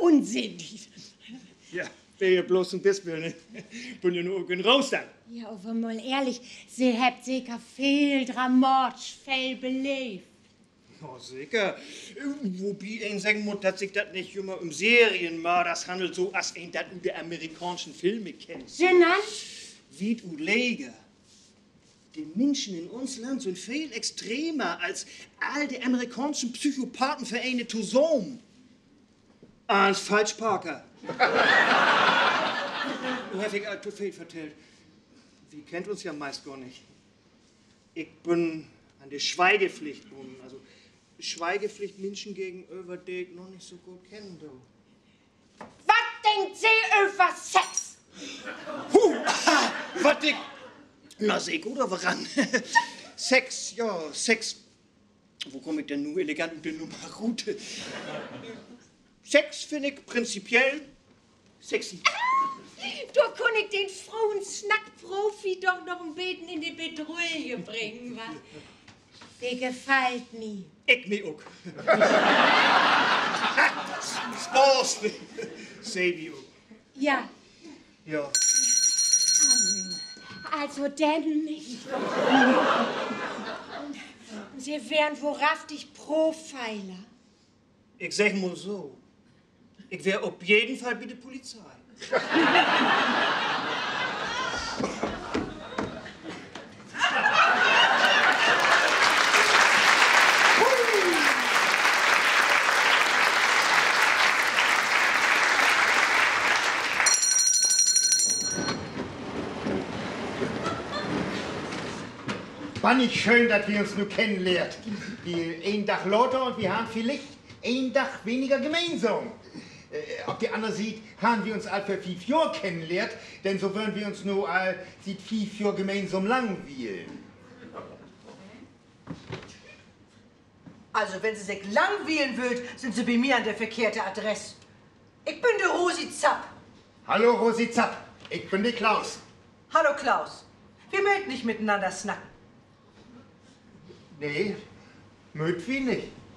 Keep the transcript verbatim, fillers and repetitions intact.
Unsinn. Ja, wäre ja bloß ein bisschen, ne? Bin ja nur ein raus dann. Ja, aber mal ehrlich, sie habt sicher viel dramatisch, viel belebt. Oh, sicher. Wobei ein sagen muss, dass sich das nicht immer um Serienmörders handelt, so als ein das über amerikanischen Filme kennt. Genannt? Wie du Leger. Die Menschen in uns Land sind viel extremer als all die amerikanischen Psychopathen vereint zusammen. Als falsch, Parker. Du hast ich all zu viel vertellt. Wie kennt uns ja meist gar nicht. Ich bin an der Schweigepflicht gebunden. Also Schweigepflicht Menschen gegenüber, die ich noch nicht so gut kenne, du. Was denkt sie über Sex? Huh, was ich... Na, sehr gut, aber ran. Sex, ja, Sex. Wo komme ich denn nur elegant mit der Nummer Route? Sex finde ich prinzipiell sexy. Du kann ich den frohen Snackprofi doch noch ein Beten in die Bedrohung bringen, wa? Der gefällt mir. Ich mir auch. Spaß. Save you. Ja. Ja. Also denn nicht. Sie wären wahrhaftig Profiler. Ich sag mal so. Ich wäre auf jeden Fall bei der Polizei. War nicht schön, dass wir uns nur kennenlernen. Die ein Tag lauter und wir haben vielleicht ein Tag weniger gemeinsam. Äh, ob die andere sieht, haben wir uns all für fünf Jahre kennenlernt, denn so würden wir uns nur all sieht fünf Jahre gemeinsam langweilen. Also, wenn Sie sich langweilen wollt, sind Sie bei mir an der verkehrten Adresse. Ich bin der Rosi Zapp. Hallo Rosi Zapp, ich bin der Klaus. Hallo Klaus. Wir möchten nicht miteinander snacken. Nee, mögt wie nicht.